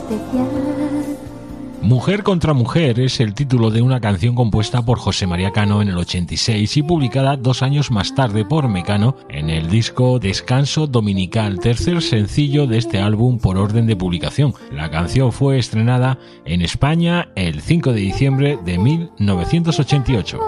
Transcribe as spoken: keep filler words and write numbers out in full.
especial. Mujer contra Mujer es el título de una canción compuesta por José María Cano en el ochenta y seis y publicada dos años más tarde por Mecano en el disco Descanso Dominical, tercer sencillo de este álbum por orden de publicación. La canción fue estrenada en España el cinco de diciembre de mil novecientos ochenta y ocho.